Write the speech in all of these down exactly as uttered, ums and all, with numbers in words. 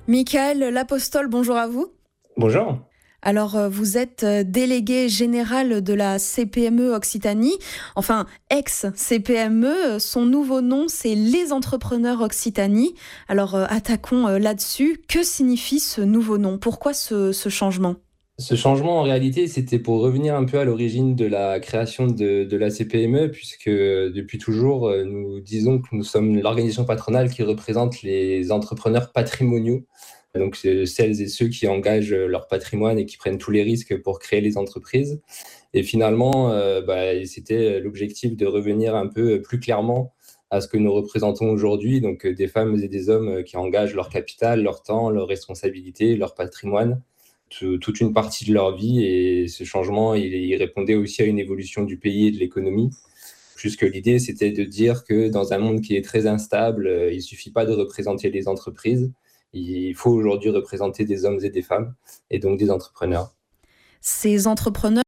Michael L'Apostole, bonjour à vous. Bonjour. Alors, euh, vous êtes euh, délégué général de la C P M E Occitanie, enfin ex-C P M E. Son nouveau nom, c'est Les Entrepreneurs Occitanie. Alors, euh, attaquons euh, là-dessus. Que signifie ce nouveau nom? Pourquoi ce, ce changement? Ce changement, en réalité, c'était pour revenir un peu à l'origine de la création de, de la C P M E, puisque depuis toujours, euh, nous disons que nous sommes l'organisation patronale qui représente les entrepreneurs patrimoniaux. Donc, c'est celles et ceux qui engagent leur patrimoine et qui prennent tous les risques pour créer les entreprises. Et finalement, euh, bah, c'était l'objectif de revenir un peu plus clairement à ce que nous représentons aujourd'hui, donc des femmes et des hommes qui engagent leur capital, leur temps, leurs responsabilités, leur patrimoine, toute une partie de leur vie. Et ce changement, il, il répondait aussi à une évolution du pays et de l'économie, puisque l'idée, c'était de dire que dans un monde qui est très instable, il ne suffit pas de représenter les entreprises, il faut aujourd'hui représenter des hommes et des femmes, et donc des entrepreneurs. Ces entrepreneurs,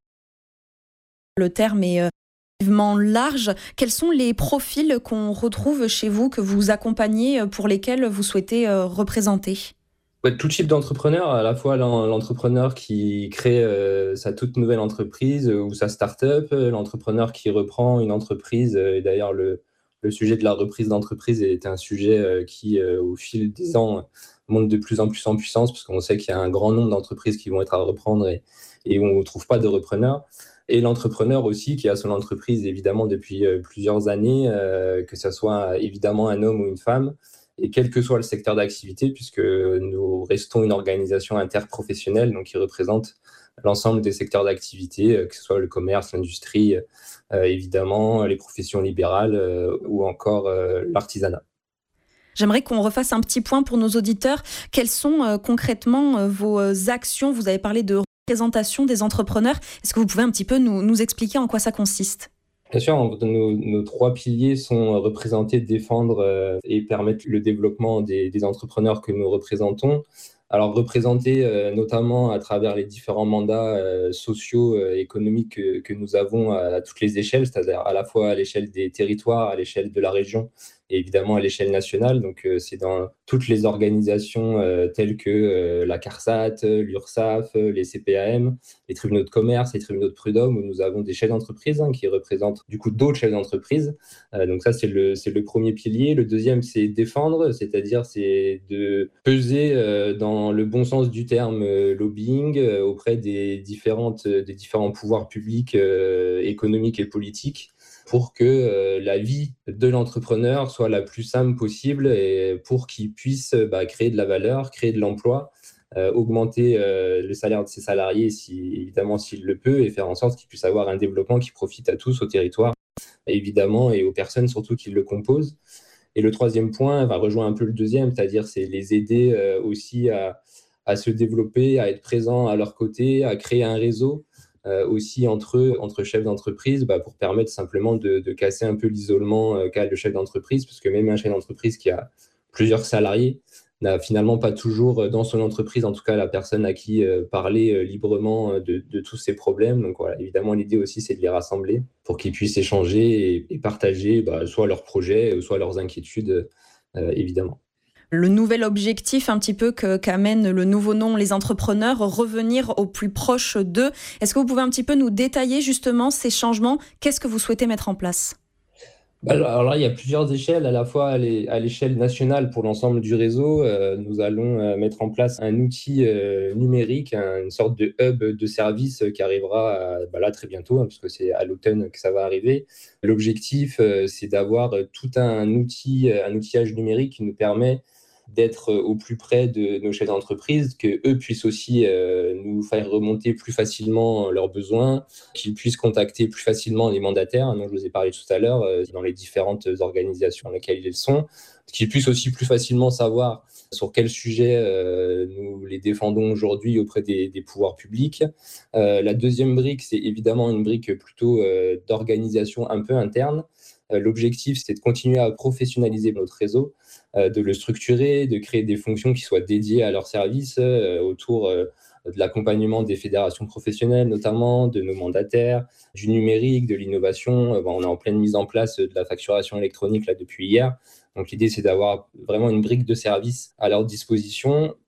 le terme est euh, relativement large. Quels sont les profils qu'on retrouve chez vous, que vous accompagnez, euh, pour lesquels vous souhaitez euh, représenter? Tout type d'entrepreneur, à la fois l'entrepreneur qui crée euh, sa toute nouvelle entreprise euh, ou sa start-up, euh, l'entrepreneur qui reprend une entreprise. Euh, et d'ailleurs, le, le sujet de la reprise d'entreprise est un sujet euh, qui, euh, au fil des ans, monte de plus en plus en puissance, parce qu'on sait qu'il y a un grand nombre d'entreprises qui vont être à reprendre et, et où on ne trouve pas de repreneur. Et l'entrepreneur aussi qui a son entreprise évidemment depuis euh, plusieurs années, euh, que ce soit évidemment un homme ou une femme, et quel que soit le secteur d'activité, puisque nous restons une organisation interprofessionnelle, donc qui représente l'ensemble des secteurs d'activité, que ce soit le commerce, l'industrie, euh, évidemment, les professions libérales euh, ou encore euh, l'artisanat. J'aimerais qu'on refasse un petit point pour nos auditeurs. Quelles sont euh, concrètement euh, vos euh, actions? Vous avez parlé de représentation des entrepreneurs. Est-ce que vous pouvez un petit peu nous, nous expliquer en quoi ça consiste? Bien sûr, nos, nos trois piliers sont représenter, défendre euh, et permettre le développement des, des entrepreneurs que nous représentons. Alors, représenter euh, notamment à travers les différents mandats euh, sociaux, euh, économiques que, que nous avons à, à toutes les échelles, c'est-à-dire à la fois à l'échelle des territoires, à l'échelle de la région et évidemment à l'échelle nationale. Donc, euh, c'est dans toutes les organisations euh, telles que euh, la CARSAT, l'URSSAF, les C P A M, les tribunaux de commerce, les tribunaux de prud'homme, où nous avons des chefs d'entreprise hein, qui représentent du coup d'autres chefs d'entreprise. Euh, donc ça, c'est le, c'est le premier pilier. Le deuxième, c'est défendre, c'est-à-dire c'est de peser euh, dans le bon sens du terme euh, lobbying euh, auprès des, différentes, des différents pouvoirs publics, euh, économiques et politiques, pour que euh, la vie de l'entrepreneur soit la plus simple possible et pour qu'il puisse bah, créer de la valeur, créer de l'emploi, euh, augmenter euh, le salaire de ses salariés, si, évidemment s'il le peut, et faire en sorte qu'il puisse avoir un développement qui profite à tous, au territoire, évidemment, et aux personnes surtout qui le composent. Et le troisième point va rejoindre un peu le deuxième, c'est-à-dire c'est les aider euh, aussi à, à se développer, à être présents à leur côté, à créer un réseau euh, aussi entre eux, entre chefs d'entreprise, bah, pour permettre simplement de, de casser un peu l'isolement euh, qu'a le chef d'entreprise, parce que même un chef d'entreprise qui a plusieurs salariés n'a finalement pas toujours dans son entreprise, en tout cas la personne à qui euh, parler euh, librement de, de tous ces problèmes. Donc voilà, évidemment, l'idée aussi, c'est de les rassembler pour qu'ils puissent échanger et, et partager bah, soit leurs projets, soit leurs inquiétudes, euh, évidemment. Le nouvel objectif un petit peu que, qu'amène le nouveau nom Les Entrepreneurs, revenir au plus proche d'eux. Est-ce que vous pouvez un petit peu nous détailler justement ces changements? Qu'est-ce que vous souhaitez mettre en place? Alors là, il y a plusieurs échelles, à la fois à l'échelle nationale pour l'ensemble du réseau. Euh, nous allons euh, mettre en place un outil euh, numérique, un, une sorte de hub de service qui arrivera à, bah là très bientôt, hein, parce que c'est à l'automne que ça va arriver. L'objectif, euh, c'est d'avoir tout un outil, un outillage numérique qui nous permet d'être au plus près de nos chefs d'entreprise, qu'eux puissent aussi euh, nous faire remonter plus facilement leurs besoins, qu'ils puissent contacter plus facilement les mandataires, dont je vous ai parlé tout à l'heure, euh, dans les différentes organisations dans lesquelles ils sont, qu'ils puissent aussi plus facilement savoir sur quel sujet euh, nous les défendons aujourd'hui auprès des, des pouvoirs publics. Euh, la deuxième brique, c'est évidemment une brique plutôt euh, d'organisation un peu interne. Euh, l'objectif, c'est de continuer à professionnaliser notre réseau, euh, de le structurer, de créer des fonctions qui soient dédiées à leur service euh, autour euh, de l'accompagnement des fédérations professionnelles, notamment de nos mandataires, du numérique, de l'innovation. Euh, bon, on est en pleine mise en place de la facturation électronique là, depuis hier. Donc l'idée, c'est d'avoir vraiment une brique de service à leur disposition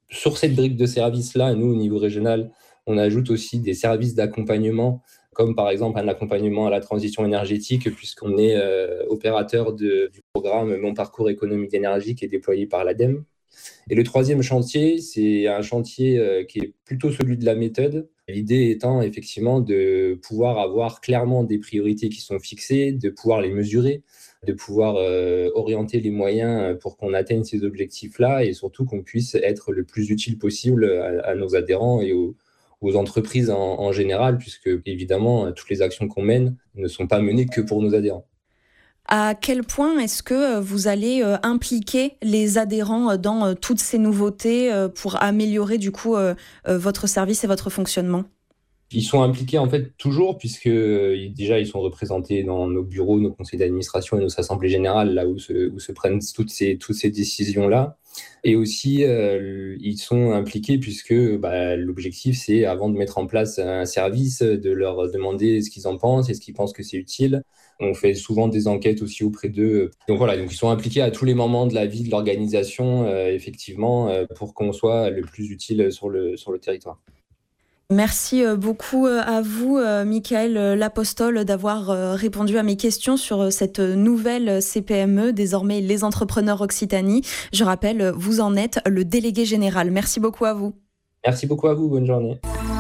Sur cette brique de services-là, nous, au niveau régional, on ajoute aussi des services d'accompagnement, comme par exemple un accompagnement à la transition énergétique, puisqu'on est euh, opérateur de, du programme Mon parcours économie d'énergie qui est déployé par l'ADEME. Et le troisième chantier, c'est un chantier euh, qui est plutôt celui de la méthode. L'idée étant effectivement de pouvoir avoir clairement des priorités qui sont fixées, de pouvoir les mesurer, de pouvoir euh, orienter les moyens pour qu'on atteigne ces objectifs-là et surtout qu'on puisse être le plus utile possible à, à nos adhérents et aux, aux entreprises en, en général, puisque évidemment, toutes les actions qu'on mène ne sont pas menées que pour nos adhérents. À quel point est-ce que vous allez impliquer les adhérents dans toutes ces nouveautés pour améliorer du coup votre service et votre fonctionnement ? Ils sont impliqués en fait toujours, puisque déjà ils sont représentés dans nos bureaux, nos conseils d'administration et nos assemblées générales, là où se, où se prennent toutes ces, toutes ces décisions-là. Et aussi, euh, ils sont impliqués puisque bah, l'objectif, c'est avant de mettre en place un service, de leur demander ce qu'ils en pensent et ce qu'ils pensent que c'est utile. On fait souvent des enquêtes aussi auprès d'eux. Donc voilà, donc ils sont impliqués à tous les moments de la vie de l'organisation, euh, effectivement, euh, pour qu'on soit le plus utile sur le, sur le territoire. Merci beaucoup à vous, Michaël Lapostole, d'avoir répondu à mes questions sur cette nouvelle C P M E, désormais les entrepreneurs Occitanie. Je rappelle, vous en êtes le délégué général. Merci beaucoup à vous. Merci beaucoup à vous, bonne journée.